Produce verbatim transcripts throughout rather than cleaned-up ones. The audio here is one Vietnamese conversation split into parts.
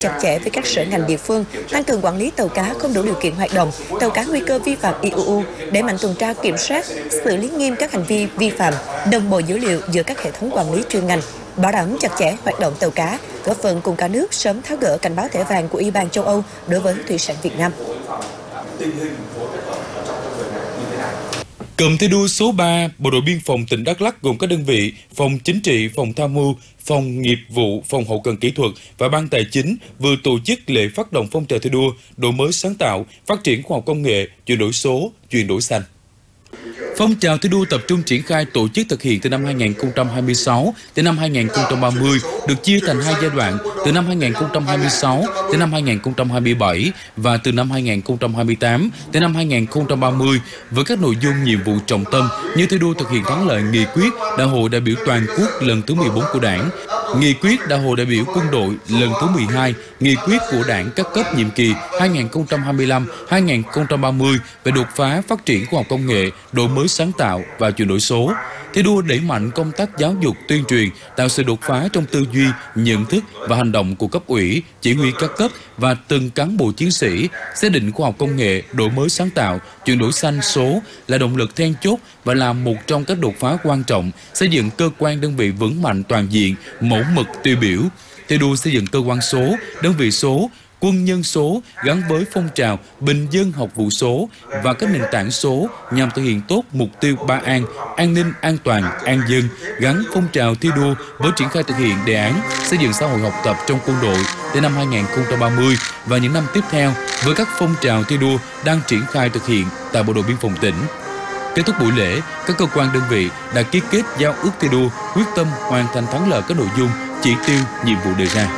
chặt chẽ với các sở ngành địa phương, tăng cường quản lý tàu cá không đủ điều kiện hoạt động, tàu cá nguy cơ vi phạm i u u, đẩy mạnh tuần tra kiểm soát, xử lý nghiêm các hành vi vi phạm, đồng bộ dữ liệu giữa các hệ thống quản lý chuyên ngành, bảo đảm chặt chẽ hoạt động tàu cá, góp phần cùng cả nước sớm tháo gỡ cảnh báo thẻ vàng của Ủy ban châu Âu đối với thủy sản Việt Nam. Cụm thi đua số ba, Bộ đội Biên phòng tỉnh Đắk Lắk gồm các đơn vị Phòng Chính trị, Phòng Tham mưu, Phòng Nghiệp vụ, Phòng Hậu cần Kỹ thuật và Ban Tài chính vừa tổ chức lễ phát động phong trào thi đua, đổi mới sáng tạo, phát triển khoa học công nghệ, chuyển đổi số, chuyển đổi xanh. Phong trào thi đua tập trung triển khai tổ chức thực hiện từ năm hai nghìn không trăm hai mươi sáu đến năm hai nghìn không trăm ba mươi, được chia thành hai giai đoạn từ năm hai nghìn không trăm hai mươi sáu đến năm hai nghìn không trăm hai mươi bảy và từ năm hai nghìn không trăm hai mươi tám đến năm hai nghìn không trăm ba mươi, với các nội dung nhiệm vụ trọng tâm như thi đua thực hiện thắng lợi nghị quyết Đại hội đại biểu toàn quốc lần thứ mười bốn của Đảng, nghị quyết Đại hội đại biểu quân đội lần thứ mười hai, nghị quyết của Đảng các cấp nhiệm kỳ hai nghìn không trăm hai mươi lăm đến hai nghìn không trăm ba mươi về đột phá phát triển khoa học công nghệ, đổi mới sáng tạo và chuyển đổi số. Thi đua đẩy mạnh công tác giáo dục tuyên truyền, tạo sự đột phá trong tư duy, nhận thức và hành động của cấp ủy, chỉ huy các cấp và từng cán bộ chiến sĩ, xác định khoa học công nghệ, đổi mới sáng tạo, chuyển đổi xanh số là động lực then chốt và là một trong các đột phá quan trọng xây dựng cơ quan đơn vị vững mạnh toàn diện, mẫu mực tiêu biểu. Thi đua xây dựng cơ quan số, đơn vị số, quân nhân số gắn với phong trào bình dân học vụ số và các nền tảng số nhằm thực hiện tốt mục tiêu ba an, an ninh, an toàn, an dân, gắn phong trào thi đua với triển khai thực hiện đề án xây dựng xã hội học tập trong quân đội đến năm hai nghìn không trăm ba mươi và những năm tiếp theo với các phong trào thi đua đang triển khai thực hiện tại Bộ đội Biên phòng tỉnh. Kết thúc buổi lễ, các cơ quan đơn vị đã ký kết giao ước thi đua, quyết tâm hoàn thành thắng lợi các nội dung, chỉ tiêu, nhiệm vụ đề ra.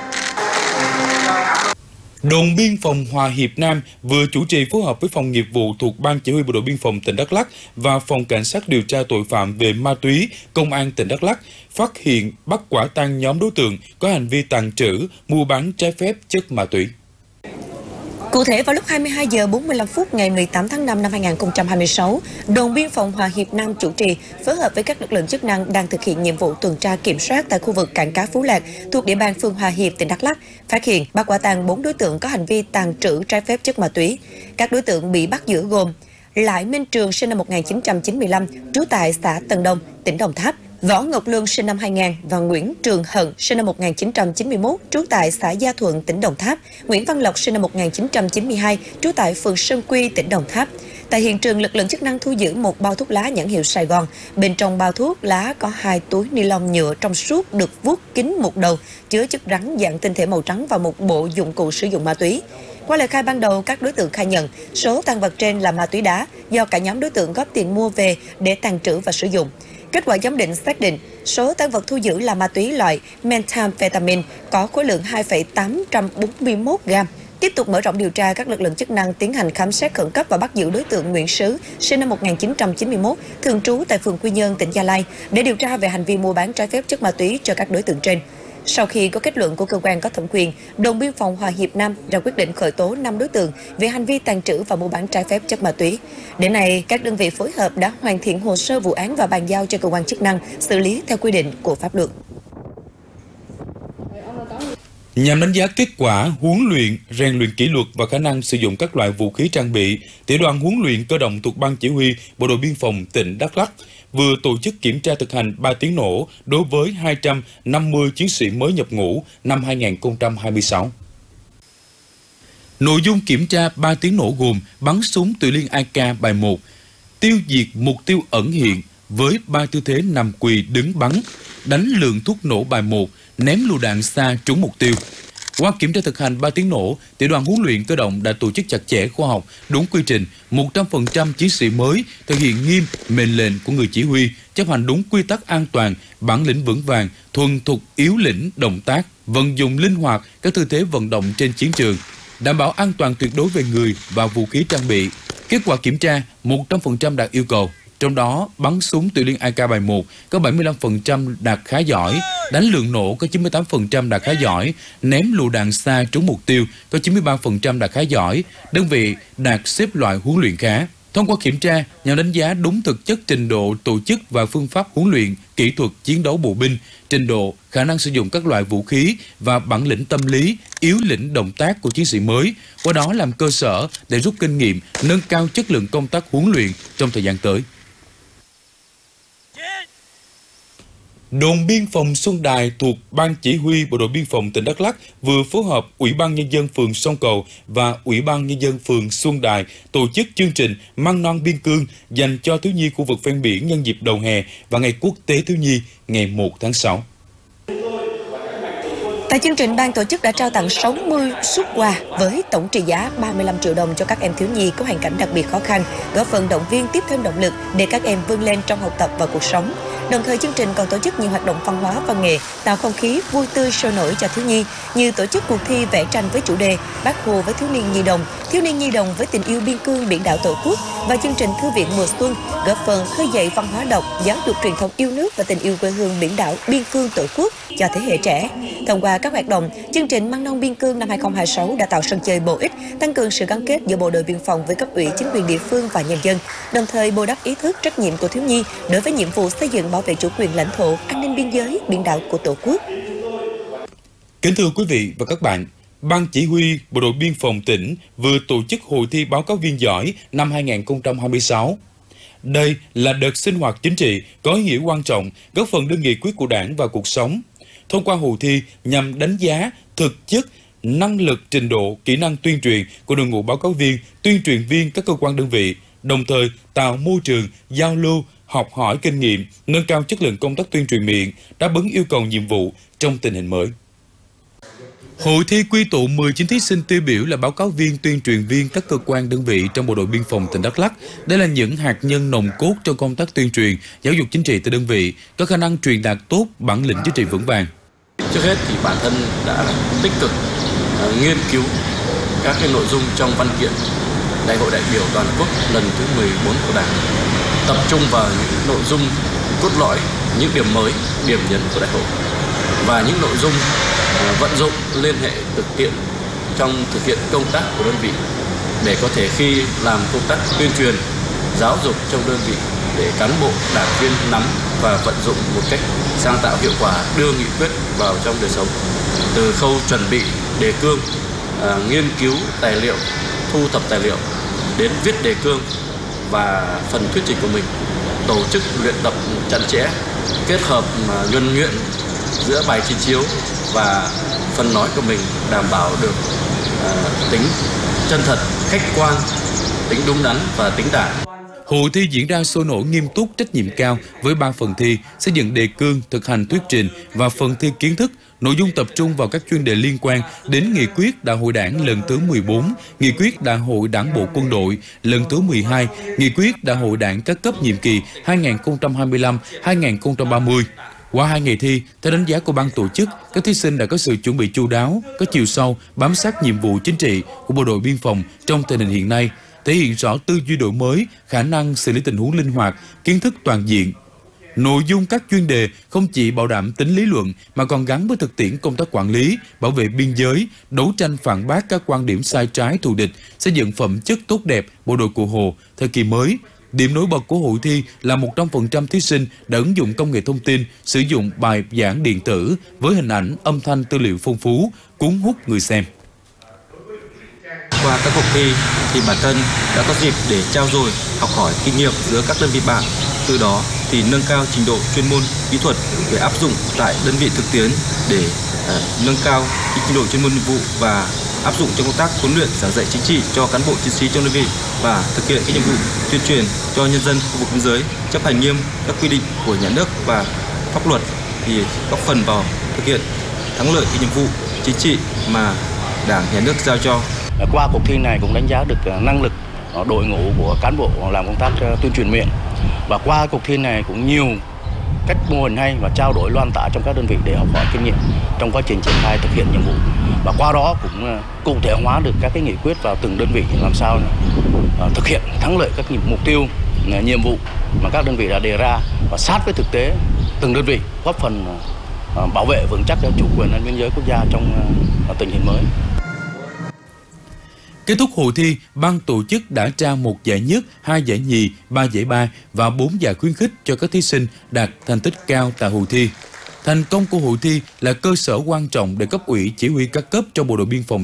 Đồn biên phòng Hòa Hiệp Nam vừa chủ trì phối hợp với phòng nghiệp vụ thuộc Ban Chỉ huy Bộ đội Biên phòng tỉnh Đắk Lắk và Phòng Cảnh sát điều tra tội phạm về ma túy, Công an tỉnh Đắk Lắk phát hiện bắt quả tang nhóm đối tượng có hành vi tàng trữ, mua bán trái phép chất ma túy. Cụ thể, vào lúc hai mươi hai giờ bốn mươi lăm phút ngày mười tám tháng năm năm hai nghìn không trăm hai mươi sáu, đồn biên phòng Hòa Hiệp Nam chủ trì phối hợp với các lực lượng chức năng đang thực hiện nhiệm vụ tuần tra kiểm soát tại khu vực cảng cá Phú Lạc thuộc địa bàn phường Hòa Hiệp, tỉnh Đắk Lắk, phát hiện bắt quả tang bốn đối tượng có hành vi tàng trữ trái phép chất ma túy. Các đối tượng bị bắt giữ gồm Lại Minh Trường sinh năm một nghìn chín trăm chín mươi lăm, trú tại xã Tân Đông, tỉnh Đồng Tháp, Võ Ngọc Lương sinh năm hai nghìn và Nguyễn Trường Hận sinh năm một nghìn chín trăm chín mươi mốt, trú tại xã Gia Thuận, tỉnh Đồng Tháp, Nguyễn Văn Lộc sinh năm một nghìn chín trăm chín mươi hai, trú tại phường Sơn Quy, tỉnh Đồng Tháp. Tại hiện trường, lực lượng chức năng thu giữ một bao thuốc lá nhãn hiệu Sài Gòn. Bên trong bao thuốc lá có hai túi ni lông nhựa trong suốt được vuốt kín một đầu, chứa chất rắn dạng tinh thể màu trắng và một bộ dụng cụ sử dụng ma túy. Qua lời khai ban đầu, các đối tượng khai nhận số tang vật trên là ma túy đá do cả nhóm đối tượng góp tiền mua về để tàng trữ và sử dụng. Kết quả giám định xác định số tang vật thu giữ là ma túy loại methamphetamine có khối lượng hai phẩy tám trăm bốn mươi mốt gam. Tiếp tục mở rộng điều tra, các lực lượng chức năng tiến hành khám xét khẩn cấp và bắt giữ đối tượng Nguyễn Sứ, sinh năm một nghìn chín trăm chín mươi mốt, thường trú tại phường Quy Nhơn, tỉnh Gia Lai, để điều tra về hành vi mua bán trái phép chất ma túy cho các đối tượng trên. Sau khi có kết luận của cơ quan có thẩm quyền, đồn biên phòng Hòa Hiệp Nam ra quyết định khởi tố năm đối tượng về hành vi tàng trữ và mua bán trái phép chất ma túy. Đến nay, các đơn vị phối hợp đã hoàn thiện hồ sơ vụ án và bàn giao cho cơ quan chức năng xử lý theo quy định của pháp luật. Nhằm đánh giá kết quả huấn luyện, rèn luyện kỷ luật và khả năng sử dụng các loại vũ khí trang bị, Tiểu đoàn huấn luyện cơ động thuộc Ban Chỉ huy Bộ đội Biên phòng tỉnh Đắk Lắk vừa tổ chức kiểm tra thực hành ba tiếng nổ đối với hai trăm năm mươi chiến sĩ mới nhập ngũ năm hai nghìn không trăm hai mươi sáu. Nội dung kiểm tra ba tiếng nổ gồm bắn súng tự liên a ca bài một, tiêu diệt mục tiêu ẩn hiện với ba tư thế nằm quỳ đứng bắn, đánh lượng thuốc nổ bài một, ném lựu đạn xa trúng mục tiêu. Qua kiểm tra thực hành ba tiếng nổ, Tiểu đoàn huấn luyện cơ động đã tổ chức chặt chẽ, khoa học, đúng quy trình, một trăm phần trăm chiến sĩ mới thực hiện nghiêm mệnh lệnh của người chỉ huy, chấp hành đúng quy tắc an toàn, bản lĩnh vững vàng, thuần thục yếu lĩnh động tác, vận dụng linh hoạt các tư thế vận động trên chiến trường, đảm bảo an toàn tuyệt đối về người và vũ khí trang bị. Kết quả kiểm tra một trăm phần trăm đạt yêu cầu. Trong đó, bắn súng tự liên a ca bài một có bảy mươi lăm phần trăm đạt khá giỏi, đánh lượng nổ có chín mươi tám phần trăm đạt khá giỏi, ném lựu đạn xa trúng mục tiêu có chín mươi ba phần trăm đạt khá giỏi, đơn vị đạt xếp loại huấn luyện khá. Thông qua kiểm tra, nhằm đánh giá đúng thực chất trình độ tổ chức và phương pháp huấn luyện, kỹ thuật chiến đấu bộ binh, trình độ, khả năng sử dụng các loại vũ khí và bản lĩnh tâm lý, yếu lĩnh động tác của chiến sĩ mới, qua đó làm cơ sở để rút kinh nghiệm, nâng cao chất lượng công tác huấn luyện trong thời gian tới. Đồn biên phòng Xuân Đài thuộc Ban Chỉ huy Bộ đội Biên phòng tỉnh Đắk Lắk vừa phối hợp Ủy ban Nhân dân phường Sông Cầu và Ủy ban Nhân dân phường Xuân Đài tổ chức chương trình Măng non biên cương dành cho thiếu nhi khu vực ven biển nhân dịp đầu hè và Ngày Quốc tế Thiếu nhi ngày một tháng sáu. Tại chương trình, ban tổ chức đã trao tặng sáu mươi suất quà với tổng trị giá ba mươi lăm triệu đồng cho các em thiếu nhi có hoàn cảnh đặc biệt khó khăn, góp phần động viên tiếp thêm động lực để các em vươn lên trong học tập và cuộc sống. Đồng thời, chương trình còn tổ chức nhiều hoạt động văn hóa văn nghệ, tạo không khí vui tươi sôi nổi cho thiếu nhi, như tổ chức cuộc thi vẽ tranh với chủ đề Bác Hồ với thiếu niên nhi đồng, thiếu niên nhi đồng với tình yêu biên cương biển đảo Tổ quốc và chương trình Thư viện mùa xuân, góp phần khơi dậy văn hóa đọc, giáo dục truyền thống yêu nước và tình yêu quê hương biển đảo biên cương Tổ quốc cho thế hệ trẻ. Thông qua các hoạt động, chương trình Măng non biên cương năm hai không hai sáu đã tạo sân chơi bổ ích, tăng cường sự gắn kết giữa bộ đội biên phòng với cấp ủy, chính quyền địa phương và nhân dân, đồng thời bồi đắp ý thức trách nhiệm của thiếu nhi đối với nhiệm vụ xây dựng bảo vệ chủ quyền lãnh thổ, an ninh biên giới, biển đảo của Tổ quốc. Kính thưa quý vị và các bạn, Ban Chỉ huy Bộ đội Biên phòng tỉnh vừa tổ chức hội thi báo cáo viên giỏi năm hai không hai sáu. Đây là đợt sinh hoạt chính trị có ý nghĩa quan trọng, góp phần đưa nghị quyết của Đảng vào cuộc sống. Thông qua hội thi nhằm đánh giá thực chất, năng lực, trình độ, kỹ năng tuyên truyền của đội ngũ báo cáo viên, tuyên truyền viên các cơ quan đơn vị, đồng thời tạo môi trường giao lưu, học hỏi kinh nghiệm, nâng cao chất lượng công tác tuyên truyền miệng, đáp ứng yêu cầu nhiệm vụ trong tình hình mới. Hội thi quy tụ mười chín thí sinh tiêu biểu là báo cáo viên, tuyên truyền viên các cơ quan đơn vị trong Bộ đội Biên phòng tỉnh Đắk Lắk. Đây là những hạt nhân nòng cốt trong công tác tuyên truyền, giáo dục chính trị tại đơn vị, có khả năng truyền đạt tốt, bản lĩnh chính trị vững vàng. Trước hết thì bản thân đã tích cực uh, nghiên cứu các cái nội dung trong văn kiện Đại hội đại biểu toàn quốc lần thứ mười bốn của Đảng, tập trung vào những nội dung cốt lõi, những điểm mới, điểm nhấn của đại hội và những nội dung uh, vận dụng liên hệ thực tiễn trong thực hiện công tác của đơn vị, để có thể khi làm công tác tuyên truyền, giáo dục trong đơn vị để cán bộ, đảng viên nắm và vận dụng một cách sáng tạo hiệu quả, đưa nghị quyết vào trong đời sống. Từ khâu chuẩn bị đề cương, à, nghiên cứu tài liệu, thu thập tài liệu, đến viết đề cương và phần thuyết trình của mình, tổ chức luyện tập chặt chẽ, kết hợp mà nhuần nhuyễn giữa bài trình chiếu và phần nói của mình, đảm bảo được à, tính chân thật, khách quan, tính đúng đắn và tính đảng. Hội thi diễn ra sôi nổi, nghiêm túc, trách nhiệm cao với ba phần thi: xây dựng đề cương, thực hành thuyết trình và phần thi kiến thức. Nội dung tập trung vào các chuyên đề liên quan đến nghị quyết Đại hội Đảng lần thứ mười bốn, nghị quyết Đại hội Đảng bộ quân đội lần thứ mười hai, nghị quyết Đại hội Đảng các cấp nhiệm kỳ hai nghìn không trăm hai mươi lăm đến hai nghìn không trăm ba mươi. Qua hai ngày thi, theo đánh giá của ban tổ chức, các thí sinh đã có sự chuẩn bị chu đáo, có chiều sâu, bám sát nhiệm vụ chính trị của Bộ đội Biên phòng trong tình hình hiện nay, thể hiện rõ tư duy đổi mới, khả năng xử lý tình huống linh hoạt, kiến thức toàn diện. Nội dung các chuyên đề không chỉ bảo đảm tính lý luận mà còn gắn với thực tiễn công tác quản lý, bảo vệ biên giới, đấu tranh phản bác các quan điểm sai trái thù địch, xây dựng phẩm chất tốt đẹp Bộ đội Cụ Hồ thời kỳ mới. Điểm nổi bật của hội thi là một trăm phần trăm thí sinh đã ứng dụng công nghệ thông tin, sử dụng bài giảng điện tử với hình ảnh, âm thanh, tư liệu phong phú, cuốn hút người xem. Qua các cuộc thi thì bản thân đã có dịp để trao dồi, học hỏi kinh nghiệm giữa các đơn vị bạn, từ đó thì nâng cao trình độ chuyên môn, kỹ thuật để áp dụng tại đơn vị thực tiễn, để uh, nâng cao trình độ chuyên môn nghiệp vụ và áp dụng trong công tác huấn luyện giảng dạy chính trị cho cán bộ chiến sĩ trong đơn vị và thực hiện cái nhiệm vụ tuyên truyền cho nhân dân khu vực biên giới chấp hành nghiêm các quy định của nhà nước và pháp luật, thì góp phần vào thực hiện thắng lợi cái nhiệm vụ chính trị mà Đảng, nhà nước giao cho. Qua cuộc thi này cũng đánh giá được năng lực đội ngũ của cán bộ làm công tác tuyên truyền miệng, và qua cuộc thi này cũng nhiều cách mô hình hay và trao đổi loan tả trong các đơn vị để học hỏi kinh nghiệm trong quá trình triển khai thực hiện nhiệm vụ, và qua đó cũng cụ thể hóa được các cái nghị quyết vào từng đơn vị làm sao thực hiện thắng lợi các mục tiêu, nhiệm vụ mà các đơn vị đã đề ra và sát với thực tế từng đơn vị, góp phần bảo vệ vững chắc chủ quyền an ninh biên giới quốc gia trong tình hình mới. Kết thúc hội thi, ban tổ chức đã trao một giải nhất, hai giải nhì, ba giải ba và bốn giải khuyến khích cho các thí sinh đạt thành tích cao tại hội thi. Thành công của hội thi là cơ sở quan trọng để cấp ủy chỉ huy các cấp trong Bộ đội Biên phòng